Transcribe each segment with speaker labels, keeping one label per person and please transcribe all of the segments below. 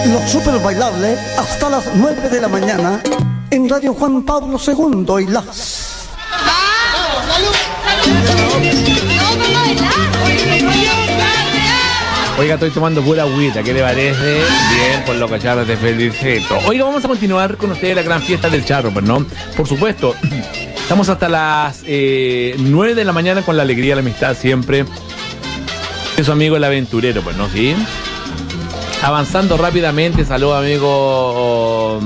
Speaker 1: Los super bailables hasta las 9 de la mañana en Radio Juan Pablo II y las...
Speaker 2: Oiga, estoy tomando pura agüita, ¿qué le parece? Bien, por lo que ya te felicito. Oiga, vamos a continuar con ustedes la gran fiesta del charro, pues, ¿no? Por supuesto, estamos hasta las 9 de la mañana con la alegría, la amistad siempre. Es su amigo el aventurero, pues, ¿no? ¿Sí? Avanzando rápidamente, saludos amigo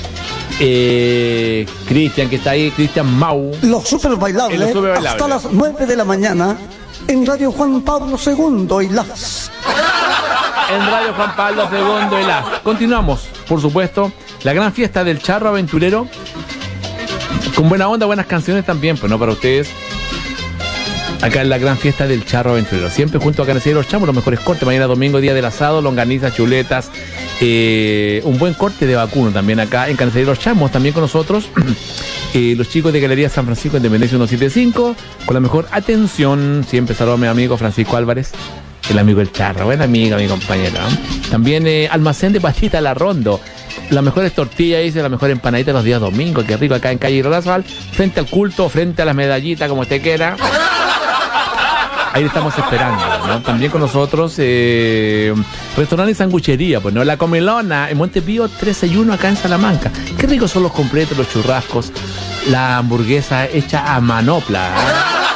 Speaker 2: Cristian, que está ahí, Cristian Mau.
Speaker 1: Los super bailables hasta las 9 de la mañana en Radio Juan Pablo II y las...
Speaker 2: En Radio Juan Pablo II y las... Continuamos, por supuesto, la gran fiesta del charro aventurero, con buena onda, buenas canciones también, pues, ¿no? Para ustedes. Acá en la gran fiesta del charro aventurero, siempre junto a Carnicería Los Chamos, los mejores cortes. Mañana domingo, día del asado, longanizas, chuletas, un buen corte de vacuno también acá en Carnicería Los Chamos. También con nosotros los chicos de Galería San Francisco, Independencia 175, con la mejor atención. Siempre saludo a mi amigo Francisco Álvarez, el amigo del charro, buen amigo, mi compañero. También Almacén de Pastita La Rondo, las mejores tortillas, dice, la mejor empanadita los días domingos, qué rico, acá en calle Rodazal, frente al culto, frente a las medallitas, como usted quiera. Ahí le estamos esperando, ¿no? También con nosotros, restaurante y sanguchería, pues, ¿no? La Comelona, en Montepío 361, acá en Salamanca. Qué ricos son los completos, los churrascos, la hamburguesa hecha a manopla, ¿eh?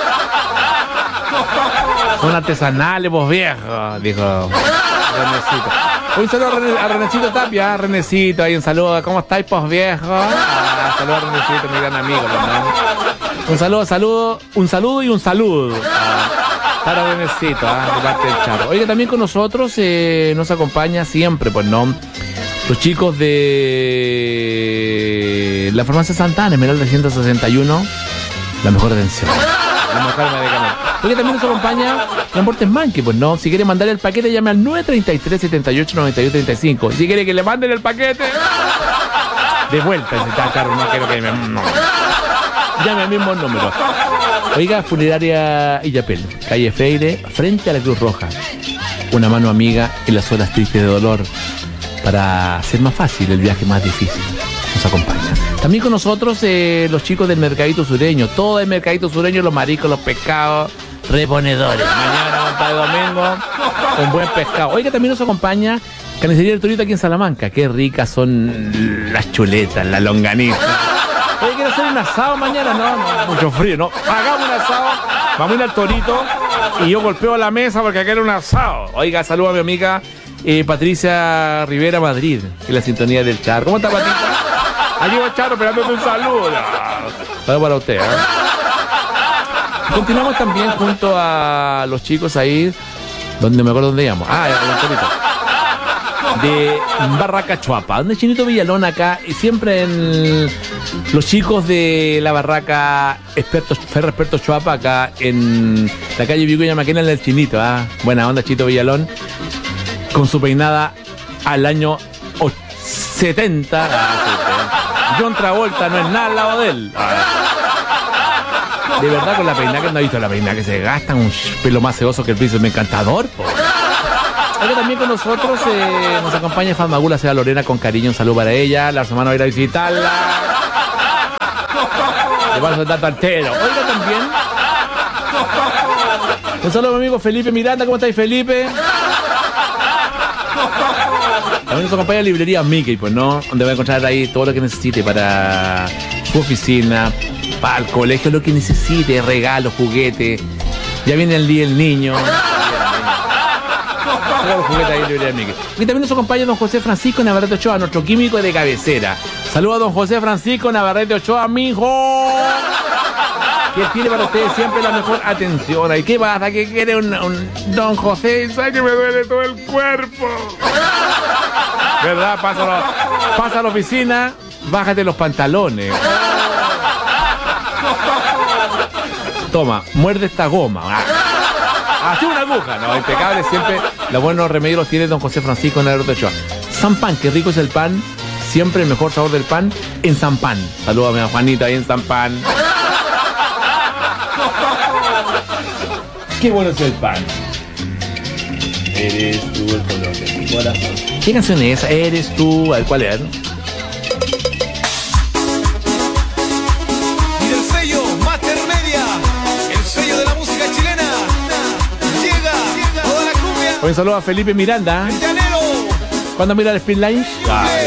Speaker 2: Son artesanales, vos viejos, dijo Renecito. Un saludo a Renecito Tapia, Renecito, ahí un saludo, ¿cómo estáis, pos viejos? Saludo a Renecito, mi gran amigo, ¿no? Un saludo y un saludo. Para Renecito, de parte del charro. Oiga, también con nosotros nos acompaña siempre, pues, ¿no? Los chicos de la farmacia Santana, Esmeralda 161, la mejor atención, la mejor medicamento. Oiga, también nos acompaña Transportes Manqui, pues, ¿no? Si quiere mandar el paquete, llame al 933 78 92 35. Si quiere que le manden el paquete, de vuelta, ese está caro, no quiero que me... No. Llame al mismo número. Oiga, Funeraria Illapel, calle Freire, frente a la Cruz Roja. Una mano amiga en las horas tristes de dolor, para hacer más fácil el viaje más difícil. Nos acompaña. También con nosotros los chicos del Mercadito Sureño. Todo el Mercadito Sureño, los mariscos, los pescados, reponedores. Mañana, compadre, domingo, con buen pescado. Oiga, también nos acompaña Carnicería del Torito aquí en Salamanca. Qué ricas son las chuletas, la longaniza. Oye, quiero hacer un asado mañana, no, mucho frío, no. Hagamos un asado, vamos a ir al Torito y yo golpeo la mesa porque acá era un asado. Oiga, saludo a mi amiga Patricia Rivera Madrid, en la sintonía del charro. ¿Cómo está, Patita? Aquí va Charro esperándote un saludo. Saludo para usted, ¿eh? Continuamos también junto a los chicos ahí, donde me acuerdo dónde íbamos. Ah, el Torito. De Barraca Chuapa, donde Chinito Villalón acá, y siempre en los chicos de la Barraca Ferro Expertos Chuapa, acá en la calle Vicuña Maquena, en el Chinito, ¿ah? Buena onda, Chito Villalón, con su peinada al año 70. John Travolta no es nada al lado de él. De verdad, con la peinada, que no ha visto la peinada que se gasta, un pelo más sedoso que el príncipe encantador, po. Ahora también con nosotros nos acompaña Famagula Sea Lorena, con cariño, un saludo para ella. La semana va a ir a visitarla. Le vamos a dar altero. Oiga, también un saludo a mi amigo Felipe Miranda. ¿Cómo estáis, Felipe? También nos acompaña Librería Mickey, pues, ¿no? Donde va a encontrar ahí todo lo que necesite para su oficina, para el colegio, lo que necesite, regalos, juguetes. Ya viene el día del niño. Y también nos acompaña don José Francisco Navarrete Ochoa, nuestro químico de cabecera. Saludos a don José Francisco Navarrete Ochoa, mijo, que tiene para ustedes siempre la mejor atención. ¿Y qué pasa? ¿Qué quiere un don José? ¿Sabe que me duele todo el cuerpo? ¿Verdad? Pasa a la oficina, bájate los pantalones. Toma, muerde esta goma. Así una aguja, ¿no? Impecable siempre. Los buenos remedios los tiene don José Francisco Navarrete Ochoa. San Pan, qué rico es el pan. Siempre el mejor sabor del pan en San Pan. Salúdame a Juanita ahí en San Pan. Qué bueno es el pan. Eres tú el color de mi corazón. ¿Qué canción es esa? Eres tú. A ver, ¿cuál es?
Speaker 3: Y del sello Master Media, el sello de la música chilena, llega toda la cumbia.
Speaker 2: Un saludo a Felipe Miranda.
Speaker 3: El llanero.
Speaker 2: ¿Cuándo mira el Spin Line?